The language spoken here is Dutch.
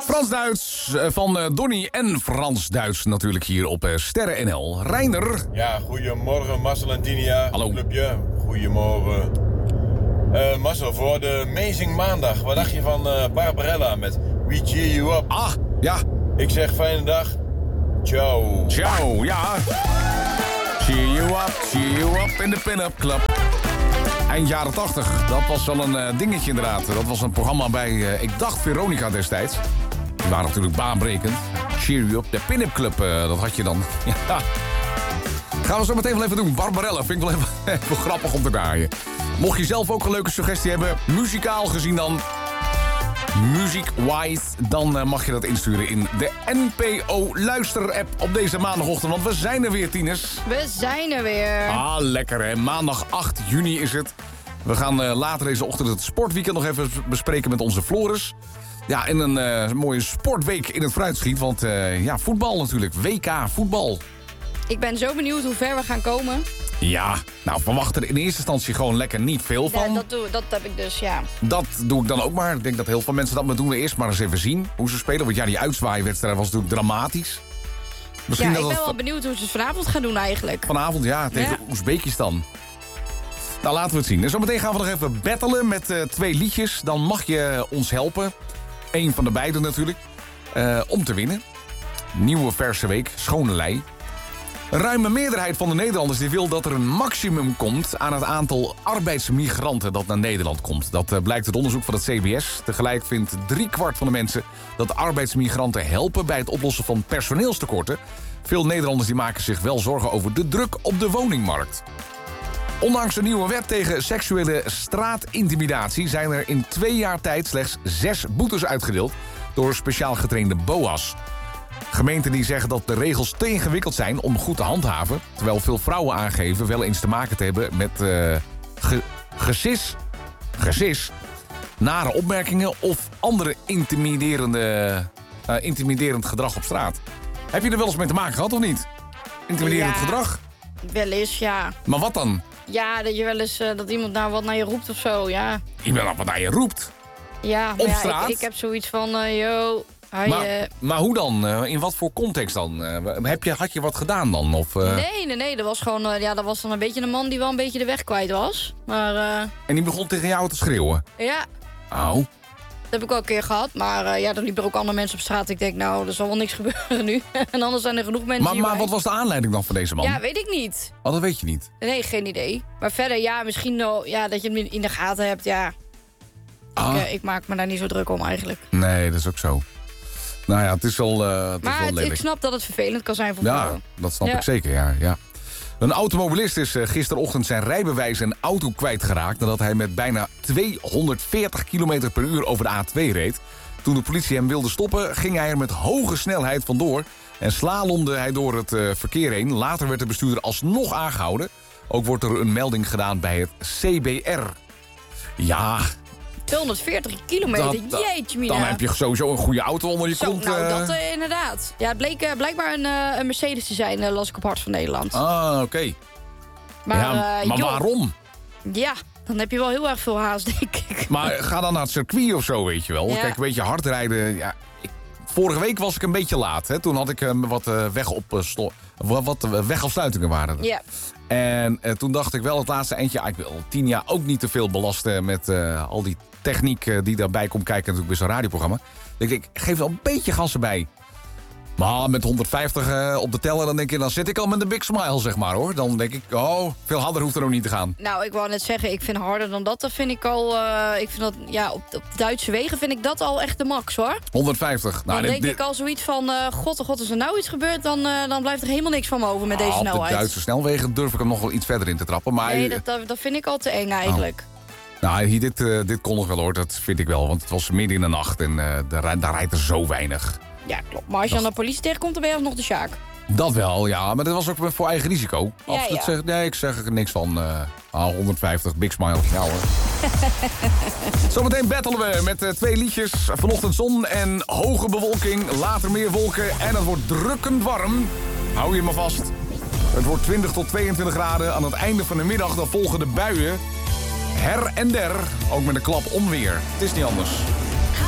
Frans-Duits van Donnie en Frans-Duits natuurlijk hier op Sterren NL. Reiner. Ja, goedemorgen Marcel en Tinia. Hallo. Clubje. Goedemorgen. Marcel, voor de Amazing Maandag, wat dacht je van Barbarella met We Cheer You Up? Ah, ja. Ik zeg fijne dag. Ciao. Ciao, ja. Cheer you up in de pin-up club. Eind jaren 80, dat was wel een dingetje inderdaad. Dat was een programma bij, ik dacht Veronica destijds. Die waren natuurlijk baanbrekend. Cheer you up, de pin-up club, dat had je dan. Ja. Gaan we zo meteen wel even doen. Barbarella, vind ik wel even grappig om te draaien. Mocht je zelf ook een leuke suggestie hebben, muzikaal gezien dan, music-wise, dan mag je dat insturen in de NPO Luister-app op deze maandagochtend. Want we zijn er weer, tieners. We zijn er weer. Ah, lekker hè. Maandag 8 juni is het. We gaan later deze ochtend het sportweekend nog even bespreken met onze Floris. Ja, en een mooie sportweek in het vooruitschiet. Want ja, voetbal natuurlijk. WK voetbal. Ik ben zo benieuwd hoe ver we gaan komen. Ja, nou verwacht er in eerste instantie gewoon lekker niet veel van. Ja, dat heb ik dus, ja. Dat doe ik dan ook maar. Ik denk dat heel veel mensen dat maar doen. We eerst maar eens even zien hoe ze spelen. Want ja, die uitzwaaiwedstrijd was natuurlijk dramatisch. Misschien Ja, ik dat ben het wel benieuwd hoe ze het vanavond gaan doen eigenlijk. vanavond, ja, tegen Oezbekistan. Nou, laten we het zien. En zometeen gaan we nog even battelen met 2 liedjes. Dan mag je ons helpen. Eén van de beide natuurlijk. Om te winnen. Nieuwe verse week, schone lei. Een ruime meerderheid van de Nederlanders die wil dat er een maximum komt aan het aantal arbeidsmigranten dat naar Nederland komt. Dat blijkt uit onderzoek van het CBS. Tegelijk vindt 3/4 van de mensen dat arbeidsmigranten helpen bij het oplossen van personeelstekorten. Veel Nederlanders die maken zich wel zorgen over de druk op de woningmarkt. Ondanks de nieuwe wet tegen seksuele straatintimidatie zijn er in 2 jaar tijd slechts 6 boetes uitgedeeld door speciaal getrainde BOA's. Gemeenten die zeggen dat de regels te ingewikkeld zijn om goed te handhaven, terwijl veel vrouwen aangeven wel eens te maken te hebben met gesis, nare opmerkingen of andere intimiderend gedrag op straat. Heb je er wel eens mee te maken gehad of niet? Intimiderend gedrag? Wel eens, ja. Maar wat dan? Ja, dat je wel eens dat iemand nou wat naar je roept of zo, ja. Iemand wat naar je roept? Ja, Op maar straat? Ik heb zoiets van, yo... Maar hoe dan? In wat voor context dan? Had je wat gedaan dan? Of, Nee, dat was gewoon... dat was dan een beetje een man die wel een beetje de weg kwijt was. Maar... En die begon tegen jou te schreeuwen? Ja. Oh. Dat heb ik wel een keer gehad. Maar dan liepen er ook andere mensen op straat. Ik denk, nou, er zal wel niks gebeuren nu. En anders zijn er genoeg mensen Maar wat was de aanleiding dan van deze man? Ja, weet ik niet. Oh, dat weet je niet? Nee, geen idee. Maar verder, ja, misschien wel, ja, dat je hem in de gaten hebt, ja. Ik maak me daar niet zo druk om eigenlijk. Nee, dat is ook zo. Nou ja, het is wel lelijk. Ik snap dat het vervelend kan zijn voor Ja, vrouwen. dat snap ik zeker, ja. Een automobilist is gisterochtend zijn rijbewijs en auto kwijtgeraakt nadat hij met bijna 240 km per uur over de A2 reed. Toen de politie hem wilde stoppen, ging hij er met hoge snelheid vandoor en slalomde hij door het verkeer heen. Later werd de bestuurder alsnog aangehouden. Ook wordt er een melding gedaan bij het CBR. Ja... 240 kilometer, jeetje mina. Dan heb je sowieso een goede auto onder je kont. Nou, dat inderdaad. Ja, het bleek blijkbaar een Mercedes te zijn, las ik op Hart van Nederland. Ah, oké. Maar waarom? Ja, dan heb je wel heel erg veel haast, denk ik. Maar ga dan naar het circuit of zo, weet je wel. Ja. Kijk, een beetje hard rijden. Ja, vorige week was ik een beetje laat. Hè? Toen had ik wat wegafsluitingen waren er. Ja. En toen dacht ik wel het laatste eindje... ik wil Tinia ook niet te veel belasten met al die techniek die daarbij komt kijken natuurlijk bij zo'n radioprogramma. Ik geef wel een beetje gas erbij. Maar met 150 op de teller, dan zit ik al met een big smile, zeg maar, hoor. Dan denk ik, veel harder hoeft er ook niet te gaan. Nou, ik wou net zeggen, ik vind harder dan dat vind ik al... ik vind dat, ja, op Duitse wegen vind ik dat al echt de max, hoor. 150. Nou, dan denk ik al zoiets van, god, als er nou iets gebeurt... dan blijft er helemaal niks van me over met deze snelheid. Op de Duitse snelwegen durf ik hem nog wel iets verder in te trappen. Maar nee, dat vind ik al te eng eigenlijk. Nou, dit kon nog wel, hoor. Dat vind ik wel, want het was midden in de nacht en daar rijdt er zo weinig. Ja, klopt. Maar als je dan de politie tegenkomt, dan ben je alsnog de sjaak. Dat wel, ja. Maar dat was ook voor eigen risico. Ik zeg er niks van. 150, big smile. Ja, hoor. Zometeen battelen we met 2 liedjes. Vanochtend zon en hoge bewolking. Later meer wolken en het wordt drukkend warm. Hou je maar vast. Het wordt 20 tot 22 graden. Aan het einde van de middag dan volgen de buien. Her en der. Ook met een klap onweer. Het is niet anders.